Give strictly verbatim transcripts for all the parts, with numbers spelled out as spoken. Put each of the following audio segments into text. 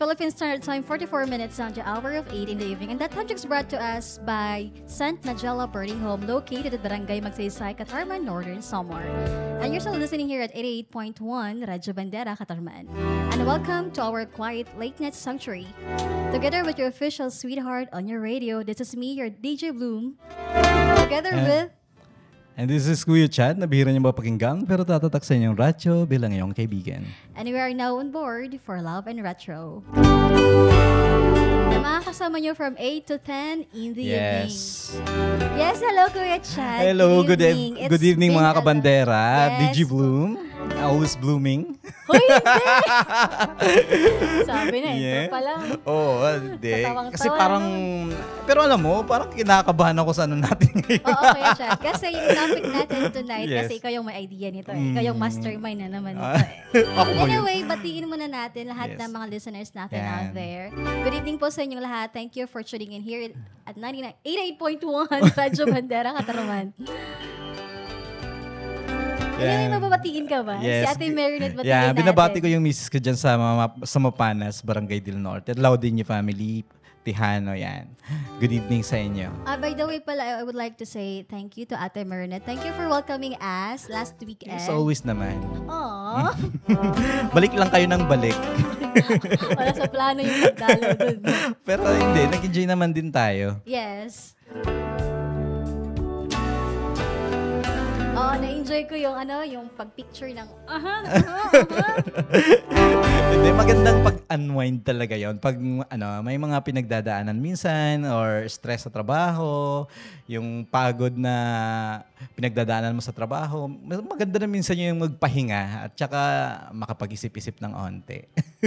Philippine Standard Time, forty-four minutes on the hour of eight in the evening. And that project is brought to us by Saint Magella Birding Home, located at Barangay Magsaysay, Catarman, Northern Samar. And you're still listening here at eighty-eight point one, Radyo Bandera, Catarman. And welcome to our quiet late night sanctuary. Together with your official sweetheart on your radio, this is me, your D J Bloom. Together and, with... And this is Kuya Chad, na bihira niyo mapakinggan, pero tatatak sa inyong radyo bilang iyong kaibigan. And we are now on board for Love and Retro. Na makakasama nyo from eight to ten in the yes. evening. Yes, hello Kuya Chad. Hello, good, good evening, evening, good evening mga kabandera. Yes. D J Bloom, always blooming. Hoy, hindi! Sabi na, yeah. ito pa lang. Oo, oh, hindi. Kasi Katawang-tawa parang, pero alam mo, parang kinakabahan ako sa ano natin ngayon. Oo, Kuya Chad. Kasi yung topic natin tonight, Yes. kasi ikaw yung may idea nito. Eh. Mm. Ikaw yung mastermind na naman nito. Ah, Eh. ako ba yun? Anyway, batiin muna natin lahat Yes. ng mga listeners natin Yan. out there. Good evening po sa inyong lahat. Thank you for tuning in here at ninety-nine eighty-eight point one Radyo Bandera, Catarman. Anyway, mababatiin ka ba? Yes. Si Ate Marinette batiin Yeah, natin. binabati ko yung misis ko dyan sa, Mama, sa Mapanas, Barangay del Norte. At Laudinio family, Tihano, yan. Good evening sa inyo. Uh, by the way pala, I would like to say thank you to Ate Marinette. Thank you for welcoming us last weekend. As always naman. Aww. Balik lang kayo ng balik. Wala sa plano yung magdalo dun. Pero hindi, nag-enjoy naman din tayo. Yes. Oo, na-enjoy ko yung ano, yung pag-picture ng aha, aha, aha. Hindi, magandang pag-unwind talaga yon. Pag ano, may mga pinagdadaanan minsan or stress sa trabaho, yung pagod na pinagdadaanan mo sa trabaho, maganda na minsan yung magpahinga at saka makapag-isip-isip ng onte.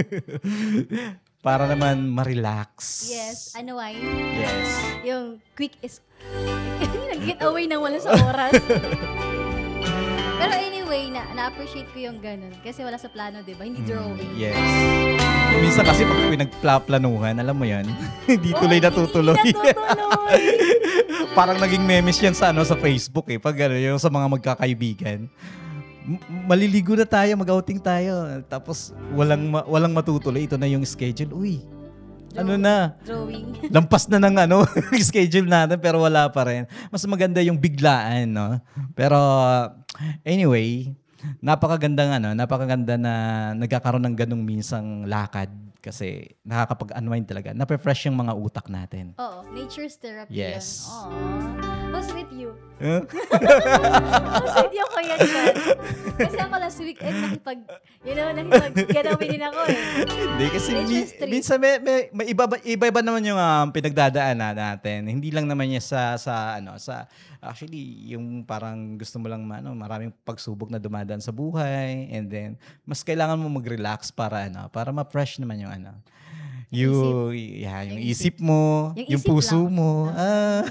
Para naman ma-relax. Yes, ano ay? Yes. Yung quick is nag-get away nang wala sa oras. Pero anyway, na na-appreciate ko yung ganun. Kasi wala sa plano, di ba? Hindi drawing. Mm, yes. Minsan kasi pag pinagplaplanuhan, alam mo yan, hindi tuloy oh, natutuloy. Hindi natutuloy. Parang naging memes yan sa, ano, sa Facebook eh. Pag ano, yung sa mga magkakaibigan. M- maliligo na tayo, mag-outing tayo. Tapos walang ma- walang matutuloy. Ito na yung schedule. Uy, ano na? Drawing. Lampas na ng ano, schedule natin pero wala pa rin. Mas maganda yung biglaan, no? Pero anyway, napakagandang ano, napakaganda na nagkakaroon ng ganung minsang lakad kasi nakakapag-unwind talaga. Nape-fresh yung mga utak natin. Oo, nature's therapy Yes. yan. Aww. How sweet you. Huh? How sweet yung kuya dyan. Kasi ako last weekend nakipag, you know, nakipag-getaway din ako eh. Hindi kasi mi- Nature's treat. minsan may, may, may iba, iba-iba naman yung um, pinagdadaanan natin. Hindi lang naman niya sa, sa ano, sa actually, yung parang gusto mo lang ano, maraming pagsubok na dumadaan sa buhay and then mas kailangan mo mag-relax para ano, para ma-fresh naman yung ano. Yung, yeah, yung, yung isip, isip mo, yung, yung puso lang. Mo. Ah.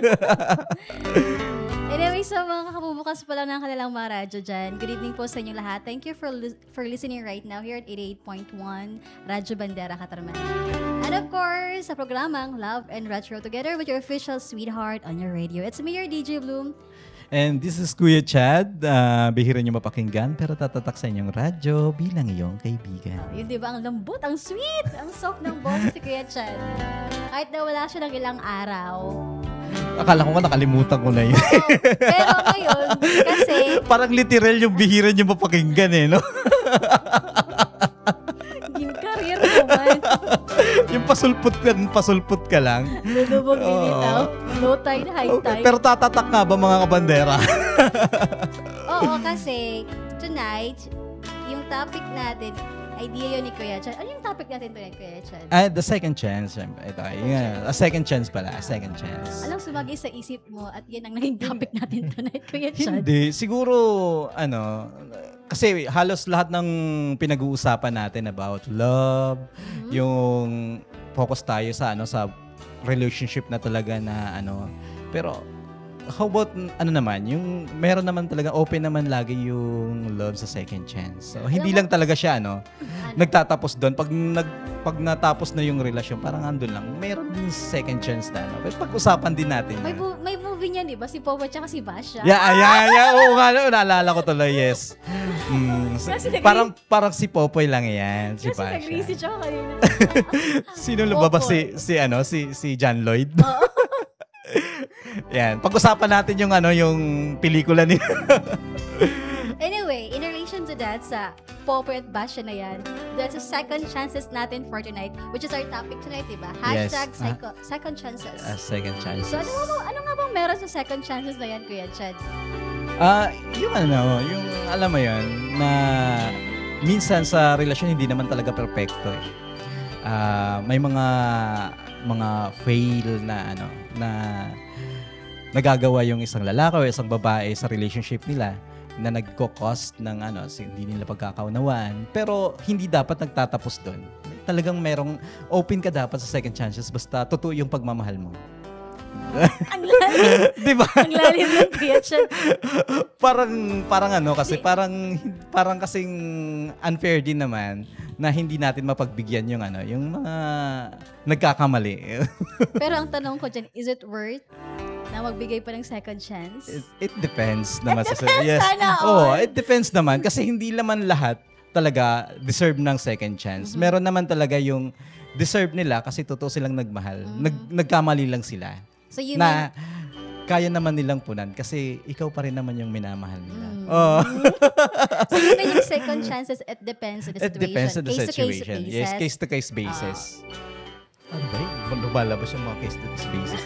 Anyway, sa mga kabubukas pa lang ng kanilang mga radyo dyan, good evening po sa inyong lahat. Thank you for li- for listening right now here at eighty-eight point one Radyo Bandera, Catarman. And of course, sa programang Love and Retro, together with your official sweetheart on your radio. It's me, your D J Bloom. And this is Kuya Chad. Uh, bihira niyo mapakinggan pero tatatak sa inyong radyo bilang iyong kaibigan. Oh, yun diba? Ang lambot, ang sweet, ang soft ng boses si Kuya Chad. Kahit na wala siya ng ilang araw. Akala ko nga nakalimutan ko na yun. Oo, pero ngayon, kasi... Parang literal yung bihira niyo mapakinggan eh, no? Yung career naman. Yung pasulput ka, pasulput ka lang. Lulubog din ito. Low tide, high tide. Pero tatatak nga ba mga kabandera? Oo, kasi tonight, yung topic natin, idea yun ni Kuya Chan. Ano yung topic natin tonight, Kuya Chan? Ah, the second chance. Ito, yeah, a second chance pala. A second chance. Anong sumagi sa isip mo at yan ang naging topic natin tonight, Kuya Chan? Hindi. Siguro, ano, kasi halos lahat ng pinag-uusapan natin about love, mm-hmm. yung focus tayo sa, ano, sa relationship na talaga na, ano, pero, how about, ano naman, yung meron naman talaga, open naman lagi yung love sa second chance. So, hindi lang talaga siya, ano, ano? nagtatapos doon. Pag, nag, pag natapos na yung relasyon, parang andun lang, meron din second chance na, ano. Pero pag-usapan din natin. May, bu- may movie niyan, di ba? Si Popo at si Basha. Yeah, yeah, yeah. Oo nga, naalala ko tuloy, yes. Mm, Si- Kasi nag- parang parang si Popoy lang yan, si Kasi Pasha. nag-research ako kanina. Sino lumabas si Popoy. si ano si si John Lloyd? Oo. Yan, pag-usapan natin yung ano yung pelikula ni Anyway, in relation to that, sa Popoy at Basha na yan, that's a second chances natin for tonight, which is our topic tonight, diba? Yes. Hashtag psycho- second chances. Ah, second chances. So, ano nga, bang- ano nga bang meron sa second chances na yan, Kuya Chad? Ah, yung ano, yung alam mo yun, na minsan sa relasyon hindi naman talaga perpekto eh. Ah, may mga mga fail na ano, na nagagawa yung isang lalaki o isang babae sa relationship nila na nagko-cost ng ano, si- hindi nila pagkakaunawaan. Pero hindi dapat nagtatapos doon. Talagang merong open ka dapat sa second chances basta totoo yung pagmamahal mo. Ang lalim. Di ba? Ang lalim ng Kuya Chad. parang parang ano kasi parang parang kasing unfair din naman na hindi natin mapagbigyan yung ano yung mga nagkakamali. Pero ang tanong ko dyan, is it worth na magbigay pa ng second chance? it, it depends naman It sa depends yes. sana Oh, all. it depends naman kasi hindi naman lahat talaga deserve ng second chance. Mm-hmm. Meron naman talaga yung deserve nila kasi totoo silang nagmahal. Nag, nagkamali lang sila. So you Na kaya naman nilang punan kasi ikaw pa rin naman yung minamahal nila. Mm. Oh. So you mean yung second chances, it depends on the It situation. depends on the Case-to-case situation. basis. Yes, case-to-case basis. Ano ba yun? Lumalabas yung mga case-to-case basis.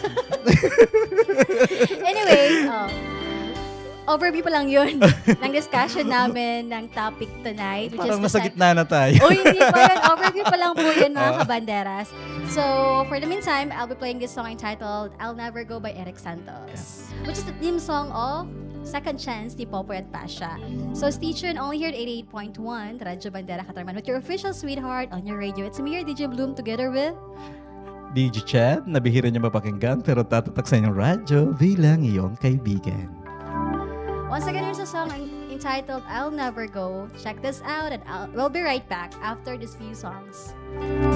Anyway, oh, overview pa lang yun ng discussion namin ng topic tonight. Which Parang is the nasa sec- gitna na tayo. Oh, hindi pa yun. Overview pa lang po yun, mga Oh. kabanderas. So, for the meantime, I'll be playing this song entitled I'll Never Go by Eric Santos, which is the theme song of Second Chance ni Popoy at Pasha. So, stay tuned only here at eighty-eight point one, Radyo Bandera Katarman, with your official sweetheart on your radio. It's me, your D J Bloom, together with... D J Chad, nabihira niya mapakinggan pero tatatak sa inyong radyo bilang iyong kaibigan. Once again, here's a song entitled I'll Never Go. Check this out and I'll, we'll be right back after these few songs.